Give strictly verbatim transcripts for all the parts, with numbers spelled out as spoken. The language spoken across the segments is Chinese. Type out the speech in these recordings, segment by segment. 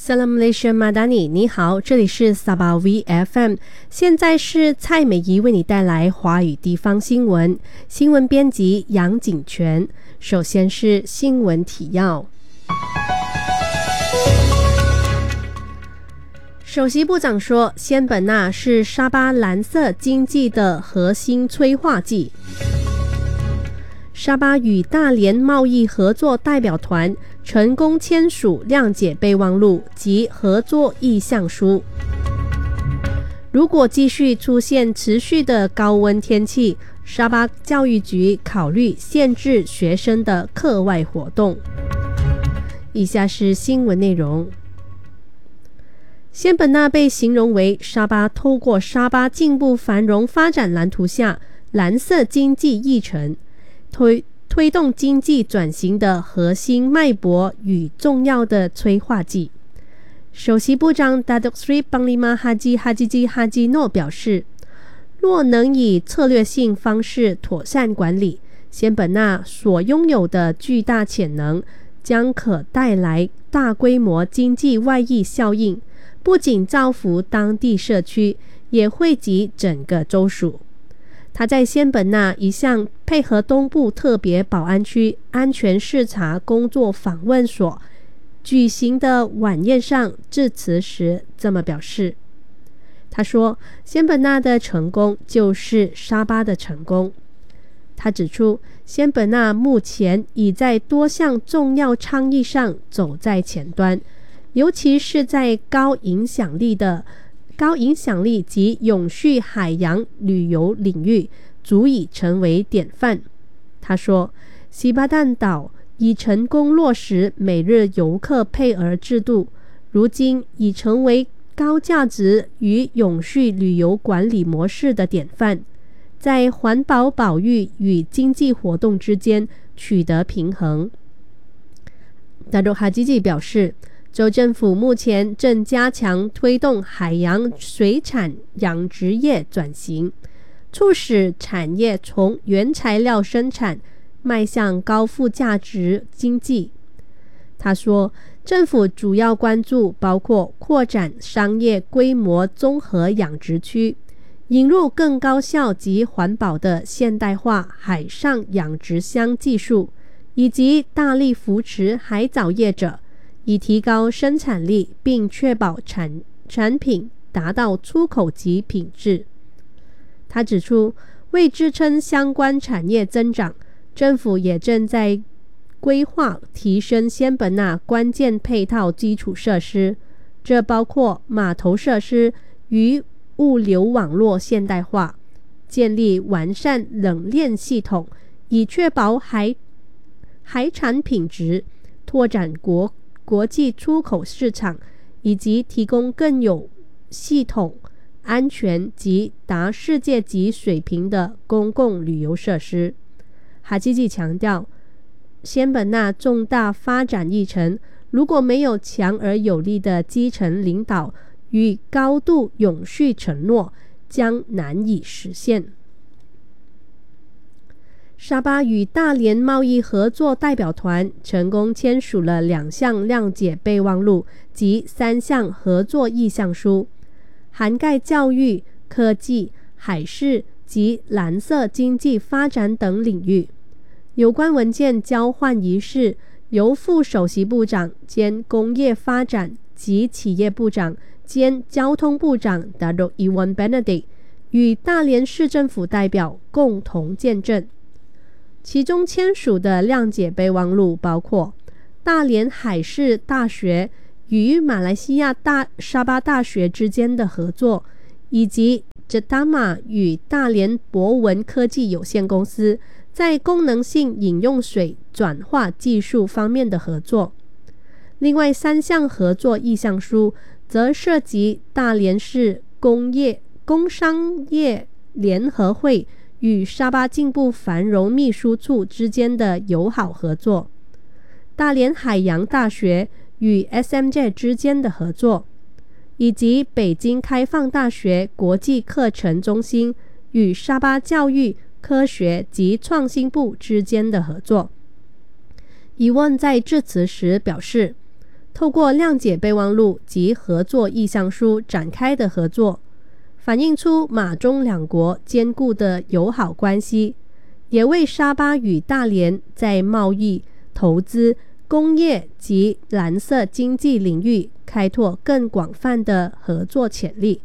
Salam Malaysia Madani， 你好，这里是 Sabah V F M， 现在是蔡美仪为你带来华语地方新闻。新闻编辑杨景全。首先是新闻提要。首席部长说，仙本那是沙巴蓝色经济的核心催化剂。沙巴与大连贸易合作代表团成功签署谅解备忘录及合作意向书。如果继续出现持续的高温天气，沙巴教育局考虑限制学生的课外活动。以下是新闻内容。仙本那被形容为沙巴透过沙巴进步繁荣发展蓝图下蓝色经济议程，推推动经济转型的核心脉搏与重要的催化剂。首席部长 Datuk Seri Panglima Haji Hajiji Haji Noor 表示，若能以策略性方式妥善管理，仙本那所拥有的巨大潜能将可带来大规模经济外溢效应，不仅造福当地社区，也惠及整个州属。他在仙本那一项配合东部特别保安区安全视察工作访问所举行的晚宴上致辞时这么表示。他说，仙本那的成功就是沙巴的成功。他指出，仙本那目前已在多项重要倡议上走在前端，尤其是在高影响力的高影响力及永续海洋旅游领域足以成为典范。他说，西巴旦岛已成功落实每日游客配额制度，如今已成为高价值与永续旅游管理模式的典范，在环保保育与经济活动之间取得平衡。达鲁哈基吉表示，州政府目前正加强推动海洋水产养殖业转型，促使产业从原材料生产迈向高附加值经济。他说，政府主要关注包括扩展商业规模综合养殖区，引入更高效及环保的现代化海上养殖箱技术，以及大力扶持海藻业者，以提高生产力并确保产产品达到出口级品质。他指出，为支撑相关产业增长，政府也正在规划提升仙本那关键配套基础设施，这包括码头设施与物流网络现代化，建立完善冷链系统，以确保海海产品质，拓展国国际出口市场，以及提供更有系统、安全及达世界级水平的公共旅游设施。哈基吉强调，仙本那重大发展议程如果没有强而有力的基层领导与高度永续承诺，将难以实现。沙巴与大连贸易合作代表团成功签署了两项谅解备忘录及三项合作意向书，涵盖教育、科技、海事及蓝色经济发展等领域。有关文件交换仪式由副首席部长兼工业发展及企业部长兼交通部长 Datuk Iwan Benedict 与大连市政府代表共同见证。其中签署的谅解备忘录包括大连海事大学与马来西亚大沙巴大学之间的合作，以及 Jetama 与大连博文科技有限公司在功能性饮用水转化技术方面的合作。另外三项合作意向书则涉及大连市工业工商业联合会与沙巴进步繁荣秘书处之间的友好合作，大连海洋大学与 S M J 之间的合作，以及北京开放大学国际课程中心与沙巴教育、科学及创新部之间的合作。伊万在致辞时表示， 透过谅解备忘录及合作意向书展开的合作，反映出马中两国坚固的友好关系，也为沙巴与大连在贸易、投资、工业及蓝色经济领域开拓更广泛的合作潜力。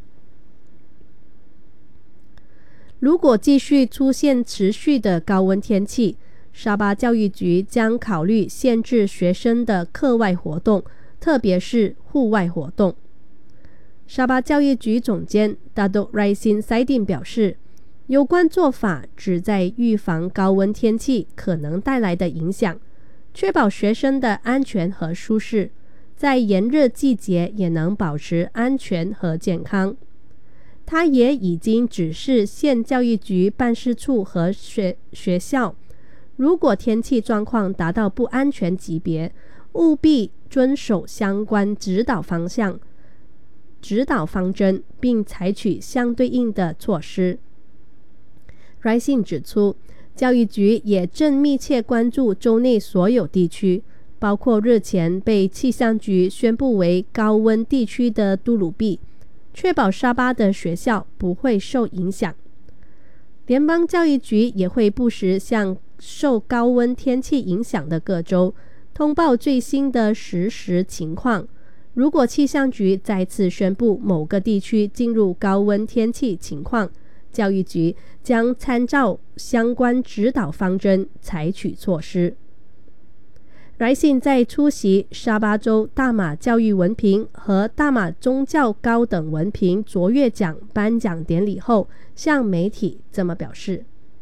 如果继续出现持续的高温天气，沙巴教育局将考虑限制学生的课外活动，特别是户外活动。沙巴教育局总监 Datuk Raisin Saidin 表示，有关做法旨在预防高温天气可能带来的影响，确保学生的安全和舒适，在炎热季节也能保持安全和健康。他也已经指示县教育局办事处和 学, 学校，如果天气状况达到不安全级别，务必遵守相关指导方向、指导方针，并采取相对应的措施。Raisin 指出，教育局也正密切关注州内所有地区，包括日前被气象局宣布为高温地区的杜鲁毕，确保沙巴的学校不会受影响。联邦教育局也会不时向受高温天气影响的各州通报最新的实时情况。如果气象局再次宣布某个地区进入高温天气情况，教育局将参照相关指导方针采取措施。Raisin 在出席沙巴州大马教育文凭和大马宗教高等文凭卓越奖颁奖典礼后，向媒体这么表示。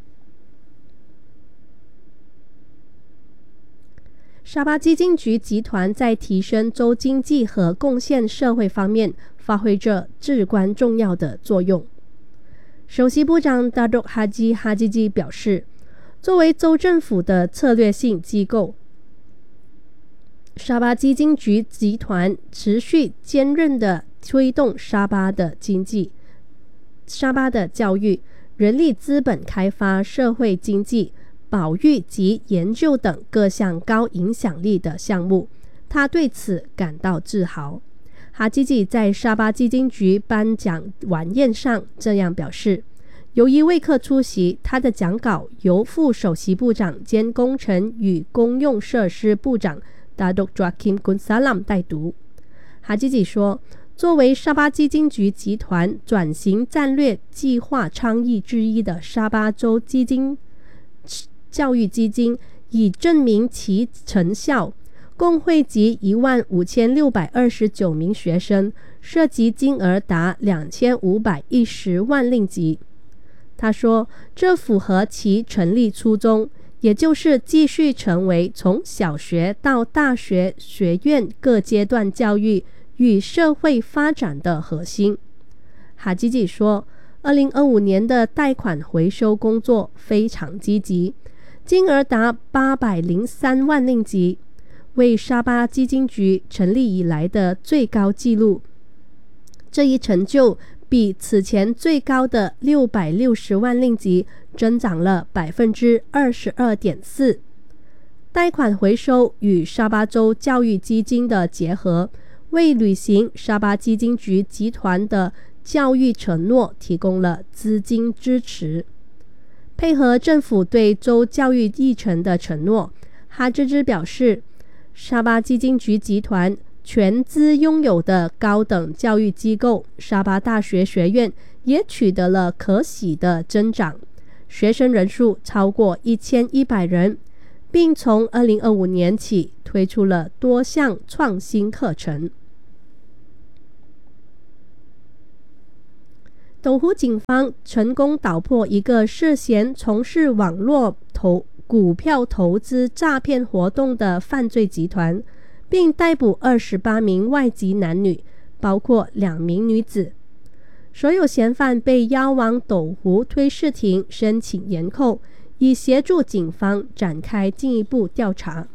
沙巴基金局集团在提升州经济和贡献社会方面发挥着至关重要的作用。首席部长 Datuk Haji Hajiji 表示，作为州政府的策略性机构，沙巴基金局集团持续坚韧地推动沙巴的经济、沙巴的教育、人力资本开发、社会经济、保育及研究等各项高影响力的项目，他对此感到自豪。哈基基在沙巴基金局颁奖晚宴上这样表示，由于未克出席，他的讲稿由副首席部长兼工程与公用设施部长Datuk Joaquim Gunsalam 代读。哈基基说，作为沙巴基金局集团转型战略计划倡议之一的沙巴州基金教育基金已证明其成效，共惠及一万五千六百二十九名学生，涉及金额达两千五百一十万令吉。他说，这符合其成立初衷，也就是继续成为从小学到大学学院各阶段教育与社会发展的核心。哈基基说，二零二五年的贷款回收工作非常积极，金额达八百零三万令吉，为沙巴基金局成立以来的最高纪录。这一成就比此前最高的六百六十万令吉增长了 百分之二十二点四。 贷款回收与沙巴州教育基金的结合，为履行沙巴基金局集团的教育承诺提供了资金支持。配合政府对州教育议程的承诺，哈芝芝表示，沙巴基金局集团全资拥有的高等教育机构沙巴大学学院也取得了可喜的增长，学生人数超过一千一百人，并从二零二五年起推出了多项创新课程。斗湖警方成功捣破一个涉嫌从事网络投股票投资诈骗活动的犯罪集团，并逮捕二十八名外籍男女，包括两名女子。所有嫌犯被押往斗湖推事庭申请延扣，以协助警方展开进一步调查。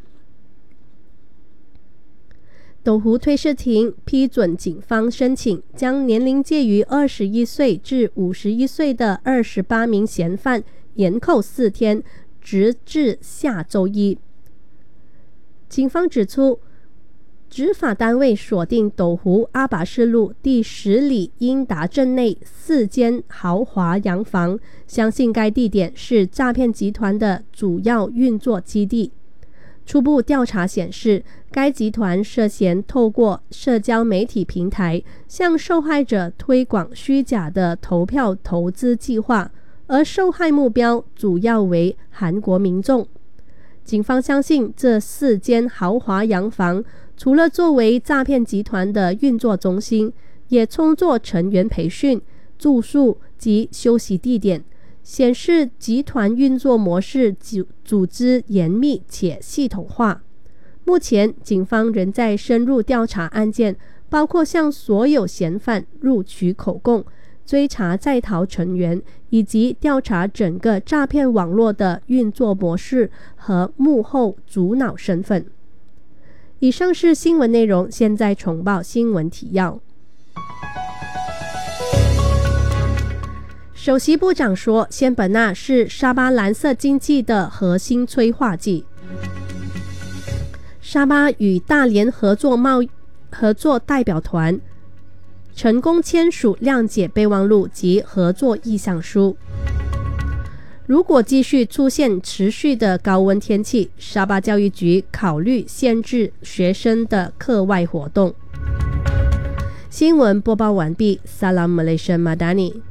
斗湖推事庭批准警方申请，将年龄介于二十一岁至五十一岁的二十八名嫌犯延扣四天，直至下周一。警方指出， 执法单位锁定斗湖阿拔士路第十里英达镇内四间豪华洋房，相信该地点是诈骗集团的主要运作基地。初步调查显示，该集团涉嫌透过社交媒体平台向受害者推广虚假的投票投资计划，而受害目标主要为韩国民众。警方相信这四间豪华洋房除了作为诈骗集团的运作中心，也充作成员培训、住宿及休息地点，显示集团运作模式组组织严密且系统化。目前警方仍在深入调查案件，包括向所有嫌犯录取口供，追查在逃成员，以及调查整个诈骗网络的运作模式和幕后主脑身份。以上是新闻内容，现在重报新闻提要。首席部长说，仙本那是沙巴蓝色经济的核心催化剂。沙巴与大连合作贸合作代表团成功签署谅解备忘录及合作意向书。如果继续出现持续的高温天气，沙巴教育局考虑限制学生的课外活动。新闻播报完毕，Salam Malaysia Madani。